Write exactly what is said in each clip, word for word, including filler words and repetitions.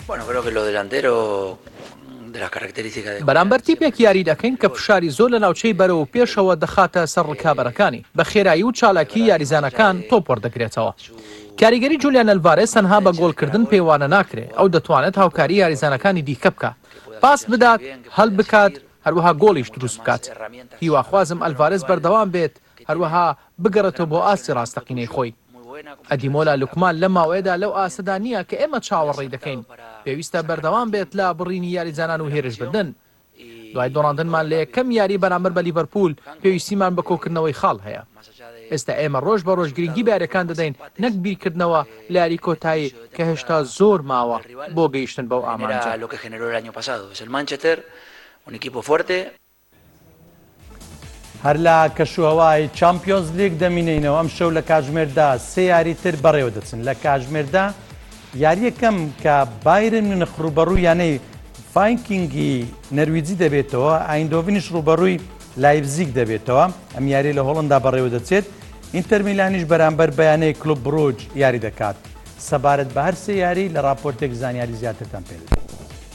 بەرامبەر تیپێک یاری دەکەین کە فشاری زۆر لە ناوچەی بەرەو پێشەوە دەخاتە سەر ڕکابەرەکانی بە خێرایی و چالاکی یاریزانەکان تۆپ وەردەگرێتەوە. کاریگەری جولیان ئەلڤارێز تەنها بە گۆڵکردن پێوانە ناکرێت، ئەو دەتوانێت هاوکاری یاریزانەکانی دیکە بکە، پاس بدات، هەڵ بکات، هەروەها گۆڵیش دروست بکات. هیواخوازم ئەلڤارێز بەردەوام بێت، هەروەها بگەڕێتەوە بۆ ئاستی ڕاستەقینەی خۆی. ئەدیمۆلا لوکمان لە ماوەیەدا لەو ئاسەدا نییە کە ئێمە چاوەڕێی دەکەین، پێویستە بەردەوام بێت لە بڕینی یاریزانان و هێرش بدن. دوای دۆڕاندنمان لە یەکەم یاری بەرامبەر بە لیڤەرپول پێویستیمان بە کۆکردنەوەی خاڵ هەیە. ئێستا ئێمە ڕۆژ بە ڕۆژ گرنگی بارەکان دەدەین، نەک بیرکردنەوە لە یاری کۆتایی کە هێشتا زۆر ماوە بۆ گەیشتن بەو ئامانجە. هەر لە کەشوهەوای چامپیۆنز لیگ دەمینینەوە ئەم شەو لە کاتژمێردا سێ یاری تر بەڕێوە دەچن. لە کاتژمێردا یاری یەکەم کە بایرن میونخ ڕوبەڕووی یانەی ڤایکینگی نەرویجی دەبێتەوە، ئایندۆڤنیش ڕوبەڕووی لایپزیگ دەبێتەوە. ئەم یاری لە هۆڵندا بەڕێوە دەچێت. ئینتەر میلانیش بەرامبەر بەیانەی کلوب بڕۆج یاری دەکات. سەبارەت بە هەر سێ یاری لە راپۆرتێک زانیاری زیاترتان پێ دەدەین.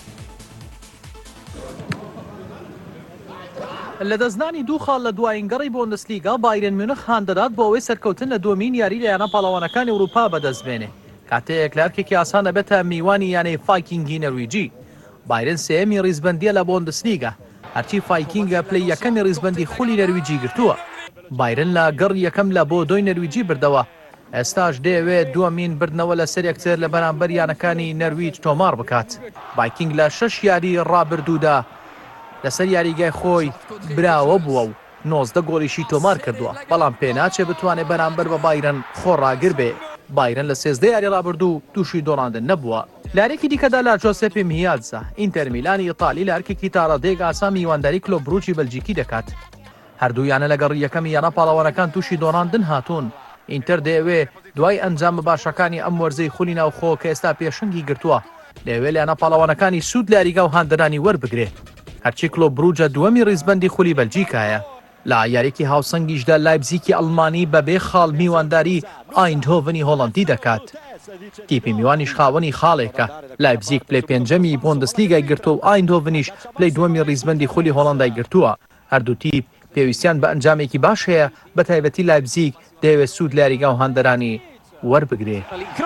لە دەستدانی دوو خاڵ لە دوایینگەڕی بۆندسلیگا بایرن میونخ هان دەدات بۆ ئەوەی سەرکەوتن لە دووەمین یاری لە یانە پاڵەوانەکانی ئەوروپا بەدەستبێنێ، کاتەیەک لە هەرکێکی ئاسان دەبێتە میوانی یانەی ڤایکینگی نەرویجی. بایرن سێەمی ڕیزبەندیە لە بۆندسلیگا، هەرچی ڤایکینگە پلەی یەکەمی ڕیزبەندی خولی نەرویجی گرتووە. بایرن لە گەڕ یەکەم لە بۆ دۆی نەرویجی بردەوە، ئێستاش دەیەوێت دووەمین بردنەوە لە سەر یەکتر لە بەرامبەر یانەکانی نەرویج تۆمار بکات. ڤایکینگ لە شەش یاری ڕابردوودا لەسەر یاریگای خۆی براوە بووە و نۆزدە گۆڵیشی تۆمار کردووە، بەڵام پێناچێ بتوانێت بەرامبەر بە بایرن خۆڕاگر بێ. بایرن لە سێزدە یاری ڕابردوو تووشی دۆڕاندن نەبووە. لارێکی دیکەدا لا جۆسێپی میادزە، ئینتەر میلانی ئیتالی لە هەرکێکی تاڕەدێک ئاسا میوانداری کلۆب بڕوجی بەلجیکی دەکات. هەردوویانە لە گەڕی یەکەمی یانە پاڵەوانەکان تووشی دۆڕاندن هاتوون. ئینتەر دەیەوێ دوای ئەنجام باشەکانی ئەم وەرزەی خولی ناوخۆ کە ئێستا پێشنگی گرتووە، دەیەوێت لە یانە پاڵەوانەکانی سوود لە یاریگا و هاندەرانی وەربگرێت. هەرچی کلۆب بڕوجە دووەمی ڕیزبەندی خولی بەلجیکایە. لە یاریکی هاوسەنگیشدا لایپزیگی ئەڵمانی بەبێ خاڵ میوانداری ئایندهۆڤنی هۆڵەندی دەکات. تیپی میوانیش خاوەنی خاڵێکە. لایپزیگ پلەی پێنجەمی بۆندسلیگای گرتووە و ئایندهۆڤنیش پلەی دووەمی ڕیزبەندی خولی هۆڵەندای گرتووە. هەردوو تیپ پێویستیان بە ئەنجامێکی باش هەیە، بە تایبەتی لایپزیگ دەیەوێت سوود لە یاریگا و هاندەرانی وەربگرێت.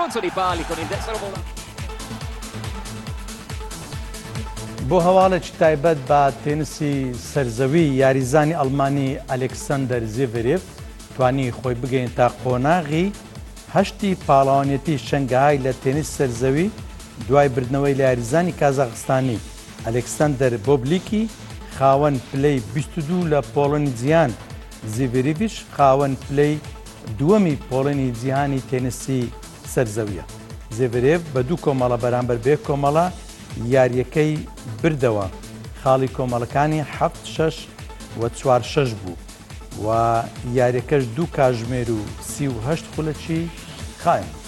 بۆ هەواڵێکی تایبەت بە تێنسی سەرزەوی یاریزانی ئەڵمانی ئەلێکسەندەر زێڤێرێڤ توانی خۆی بگەین تا قۆناغی هەشتی پاڵەوانێتی شەنگەهای لە تێنیس سەرزەوی دوای بردنەوەی لە یاریزانی کازاخستانی ئەلێکسەندەر بۆبلیکی خاوەن پلەی بیست و دوو لە پۆڵۆنی جیهان. زێڤێرێڤیش خاوەن پلەی دووەمی پۆڵۆنی جیهانی تێنیسی سەرزەویە. زێڤێرێڤ بە دوو کۆمەڵە بەرامبەر بێ کۆمەڵە یاریەکەی بردەوە. خاڵی کۆمەڵەکانی هەفت شەش و چوار شەش بوو و یاریەکەش دوو کاتژمێر و سی و هەشت خولەکی خایم.